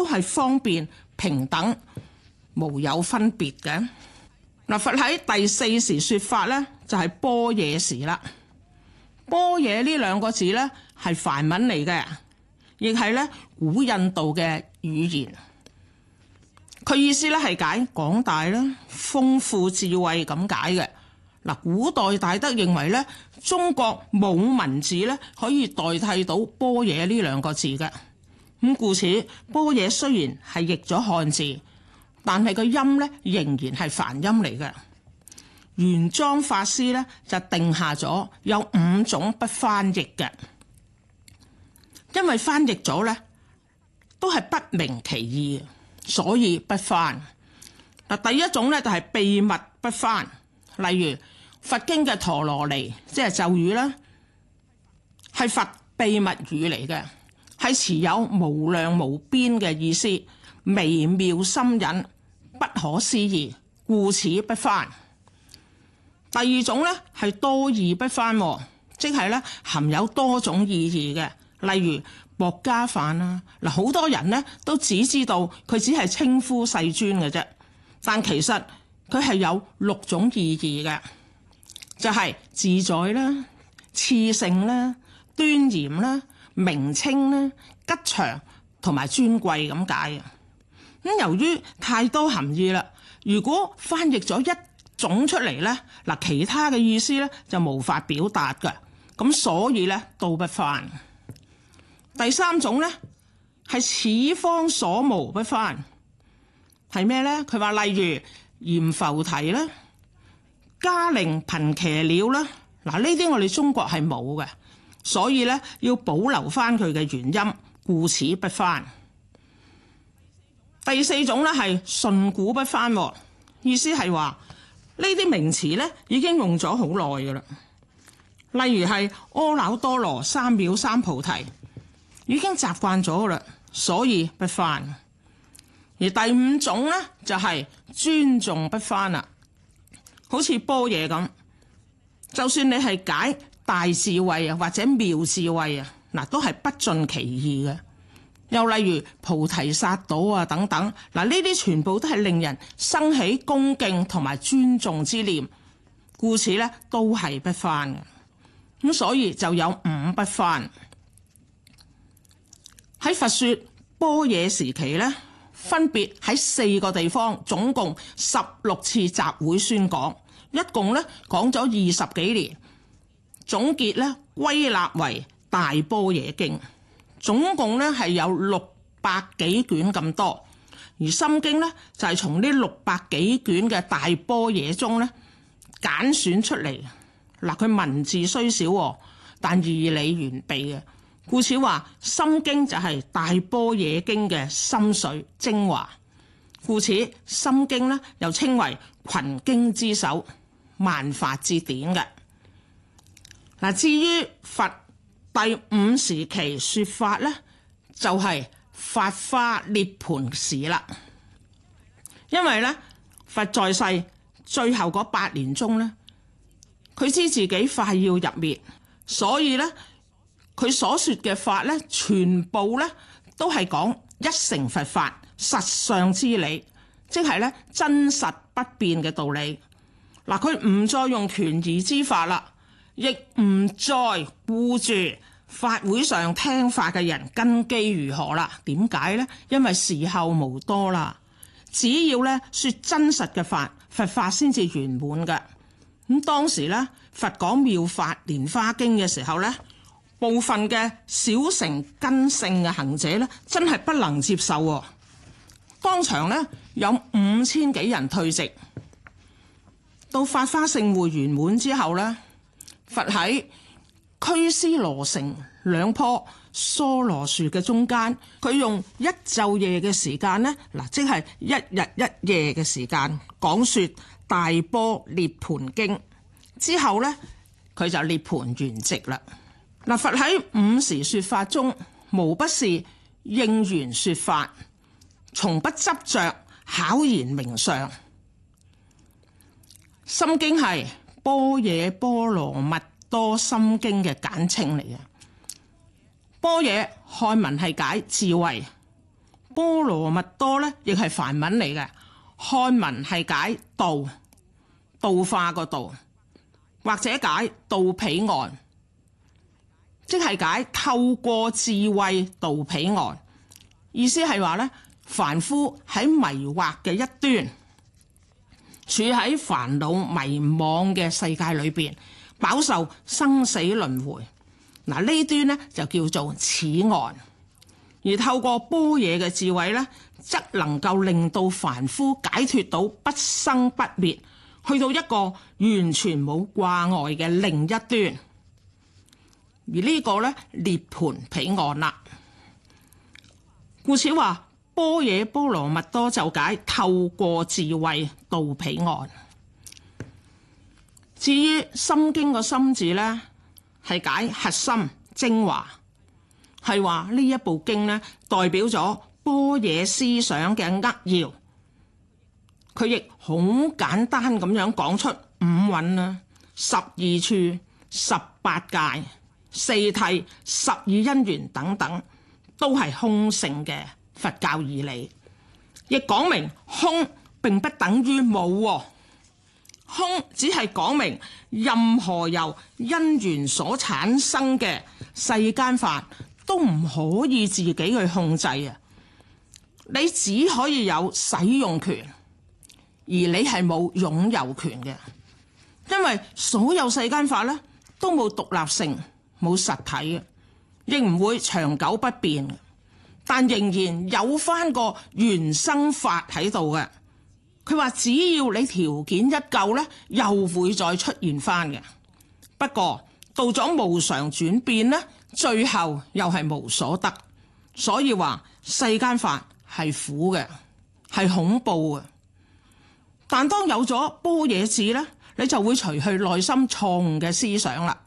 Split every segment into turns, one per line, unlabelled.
都係方便平等，無有分別嘅。嗱，佛喺第四時說法咧，就係般若時啦。般若呢兩個字咧係梵文嚟嘅，亦係咧古印度嘅語言。佢意思咧係解廣大啦、豐富智慧咁解嘅。嗱，古代大德認為咧，中國冇文字咧可以代替到般若呢兩個字嘅。咁故此，般若雖然係譯咗漢字，但係個音咧仍然係梵音嚟嘅。玄奘法師咧就定下咗有5種不翻譯嘅，因為翻譯咗咧都係不明其意，所以不翻。嗱，第一種咧就係秘密不翻，例如佛經嘅陀羅尼，即係咒語啦，係佛秘密語嚟嘅，係持有無量無邊嘅意思，微妙深隱，不可思議，故此不翻。第二種咧係多義不翻，即係咧含有多種意義嘅，例如薄伽梵啦。嗱，好多人咧都只知道佢只係稱呼世尊嘅啫，但其實佢係有6種意義嘅，就係自在啦、熾盛啦、端嚴啦、名稱啦、吉祥同埋尊貴咁解嘅。咁由於太多含義啦，如果翻譯咗一種出嚟咧，嗱，其他嘅意思咧就無法表達嘅，咁所以咧都不翻。第三種咧係此方所無不翻，係咩咧？佢話例如閻浮提啦、嘉陵頻騎鳥啦，嗱，呢啲我哋中國係冇嘅，所以咧要保留翻佢嘅原音，故此不翻。第四種咧係順古不翻，意思係話呢啲名詞咧已經用咗好耐㗎啦，例如係阿耨多羅三藐三菩提，已經習慣咗㗎啦，所以不翻。而第5種咧就係尊重不翻啦，好似般若咁，就算你係解大智慧啊或者妙智慧啊，嗱，都係不盡其意嘅。又例如菩提薩埵啊等等，嗱，呢啲全部都係令人生起恭敬同埋尊重之念，故此咧都係不翻嘅。咁所以就有5不翻。喺佛說般若時期咧，分別喺4個地方，總共16次集會宣講，一共咧講咗20幾年，總結咧歸納為大般若經。總共咧係有600幾卷咁多，而心經咧就係從呢600幾卷嘅大般若中咧揀選出嚟。嗱，佢文字雖少，但義理完備嘅，故此話心經就係大般若經嘅心髓精華。故此心經咧又稱為群經之首、萬法之典嘅。嗱，至於佛第5時期說法咧，就係法華涅槃時啦。因為咧佛在世最後嗰8年中咧，佢知自己快要入滅，所以咧佢所說嘅法咧，全部咧都係講一乘佛法實相之理，即係咧真實不變嘅道理。嗱，佢唔再用權宜之法啦，亦唔再顧住法會上聽法嘅人根基如何啦。點解呢？因為時候無多啦，只要咧說真實嘅法，佛法先至圓滿嘅。咁當時咧佛講妙法蓮華經嘅時候咧，部分嘅小乘根性嘅行者咧真係不能接受，當場咧有5000幾人退席。到法華盛會圓滿之後咧，佛喺拘尸羅城2棵娑羅樹嘅中間，佢用1晝夜嘅時間咧，嗱，即係1日1夜嘅時間講說大般涅槃經之後咧，佢就涅槃圓寂啦。嗱，佛喺5時說法中，無不是應緣說法，從不執着巧言名相。心經係般若波羅蜜多心經嘅簡稱嚟嘅。般若漢文係解智慧， 波羅蜜多咧，亦係梵文嚟嘅，漢文係解道，道化個道，或者解道彼岸，即係解透過智慧道彼岸。意思係話咧，凡夫喺迷惑嘅一端，處喺煩惱迷惘嘅世界裏邊，飽受生死輪迴。嗱，呢端咧就叫做此岸，而透過般若嘅智慧咧，則能夠令到凡夫解脫到不生不滅，去到一個完全冇掛礙嘅另一端。而呢個咧，涅槃彼岸啦。故此話般若波羅蜜多就解透過智慧到彼岸。至於心經個心字咧，係解核心精華，係話呢一部經咧，代表咗般若思想嘅扼要。佢亦好簡單咁樣講出五蘊啦、12處、18界、四諦、12因緣等等，都係空性嘅佛教義理，亦講明空並不等於冇，空只係講明任何由因緣所產生嘅世間法都唔可以自己去控制啊！你只可以有使用權，而你係冇擁有權嘅，因為所有世間法咧都冇獨立性、冇實體嘅，亦唔會長久不變，但仍然有翻個原生法喺度嘅。佢話只要你條件一夠咧，又會再出現翻嘅。不過到咗無常轉變咧，最後又係無所得。所以話世間法係苦嘅，係恐怖嘅。但當有咗般若智咧，你就會除去內心錯誤嘅思想啦，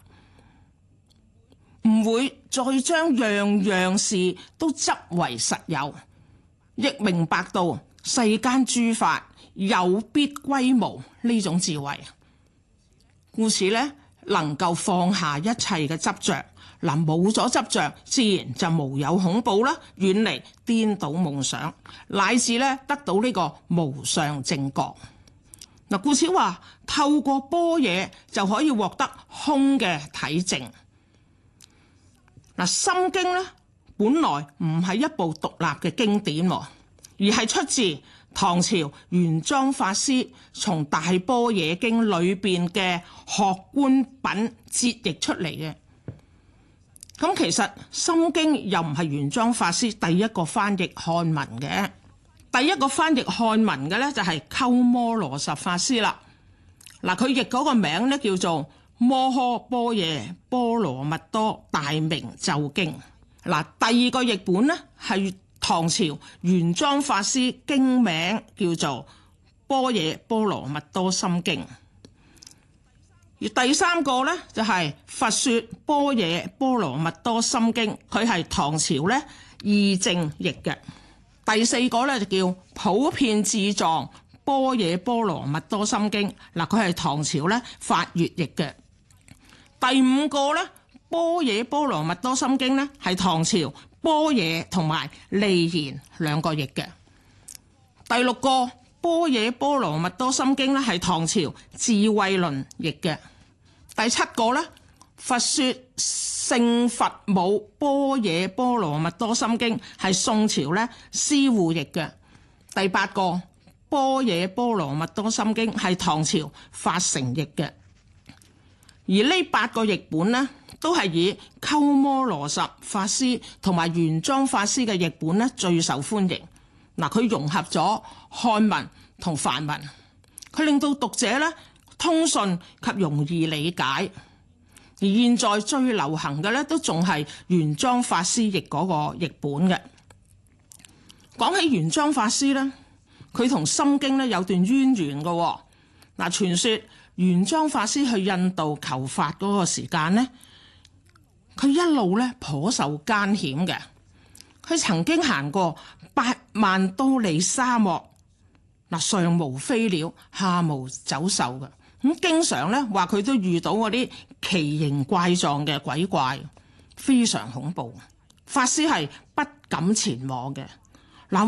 唔會再將樣樣事都執為實有，亦明白到世間諸法有必歸無呢種智慧。故此咧，能夠放下一切嘅執着，嗱，冇咗執着，自然就無有恐怖啦，遠離顛倒夢想，乃至咧得到呢個無上正覺。嗱，故此話透過般若就可以獲得空嘅體證。嗱，《心經》咧本來唔係一部獨立嘅經典，而係出自唐朝玄奘法師從《大般若經》裏邊嘅學觀品節譯出嚟嘅。咁其實《心經》又唔係玄奘法師第一個翻譯漢文嘅，第一個翻譯漢文嘅咧就係鳩摩羅什法師啦。嗱，佢譯嗰個名咧叫做《摩訶般若波羅蜜多大明咒經》。嗱，第二個譯本咧係唐朝玄奘法師經名叫做《般若波羅蜜多心經》。而第三個咧就係《佛說般若波羅蜜多心經》，佢係唐朝咧義正譯嘅。第四個咧就叫《普遍智藏般若波羅蜜多心經》，嗱，佢係唐朝咧法粵譯嘅。第五個咧《般若波羅蜜多心經》咧係唐朝般若同埋利言兩個譯嘅。第六個《般若波羅蜜多心經》咧係唐朝智慧論譯嘅。第七個咧《佛說聖佛母般若波羅蜜多心經》係宋朝咧施護譯嘅。第八個《般若波羅蜜多心經》係唐朝法成譯嘅。而呢八個譯本咧都係以鳩摩羅什法師同埋玄奘法師嘅譯本咧最受歡迎。嗱，佢融合咗漢文同梵文，佢令到讀者咧通順及容易理解。而現在最流行嘅咧都仲係玄奘法師譯嗰個譯本嘅。講起玄奘法師咧，佢同心經咧有段淵源嘅。嗱，傳說玄奘法師去印度求法嗰個時間咧，佢一路咧頗受艱險嘅。佢曾經行過8萬多里沙漠，嗱，上無飛鳥，下無走獸嘅。咁經常咧話佢都遇到嗰啲奇形怪狀嘅鬼怪，非常恐怖。法師係不敢前往嘅。